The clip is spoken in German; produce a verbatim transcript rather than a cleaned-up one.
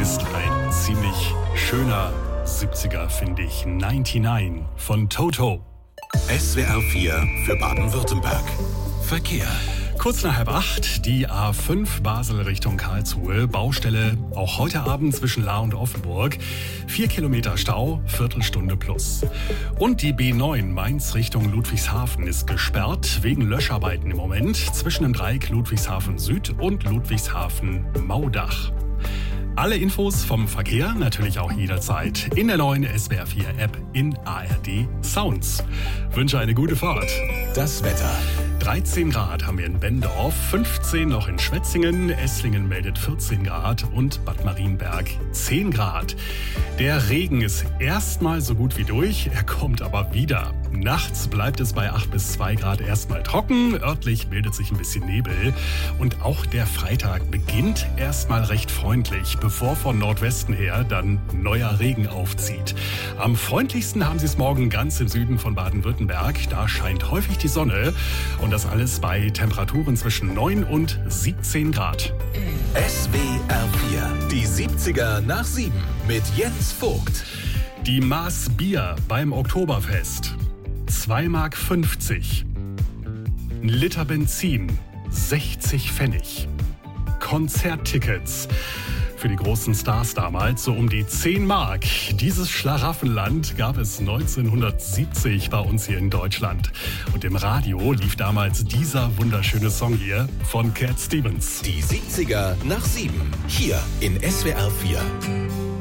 ist ein ziemlich schöner siebziger, finde ich. neunundneunzig von Toto. S W R vier für Baden-Württemberg. Verkehr. Kurz nach halb acht, die A fünf Basel Richtung Karlsruhe. Baustelle auch heute Abend zwischen Lahr und Offenburg. Vier Kilometer Stau, Viertelstunde plus. Und die B neun Mainz Richtung Ludwigshafen ist gesperrt wegen Löscharbeiten im Moment zwischen dem Dreieck Ludwigshafen Süd und Ludwigshafen Maudach. Alle Infos vom Verkehr natürlich auch jederzeit in der neuen S W R vier App in A R D Sounds. Wünsche eine gute Fahrt. Das Wetter. dreizehn Grad haben wir in Bendorf, fünfzehn noch in Schwetzingen, Esslingen meldet vierzehn Grad und Bad Marienberg zehn Grad. Der Regen ist erstmal so gut wie durch, er kommt aber wieder. Nachts bleibt es bei acht bis zwei Grad erstmal trocken, örtlich bildet sich ein bisschen Nebel. Und auch der Freitag beginnt erstmal recht freundlich, bevor von Nordwesten her dann neuer Regen aufzieht. Am freundlichsten haben Sie es morgen ganz im Süden von Baden-Württemberg, da scheint häufig die Sonne. Und das alles bei Temperaturen zwischen neun und siebzehn Grad. S W R vier, die siebziger nach sieben mit Jens Vogt. Die Maß Bier beim Oktoberfest. zwei Mark fünfzig. Ein Liter Benzin. sechzig Pfennig. Konzerttickets. Für die großen Stars damals so um die zehn Mark. Dieses Schlaraffenland gab es neunzehnhundertsiebzig bei uns hier in Deutschland. Und im Radio lief damals dieser wunderschöne Song hier von Cat Stevens. Die siebziger nach sieben. Hier in S W R vier.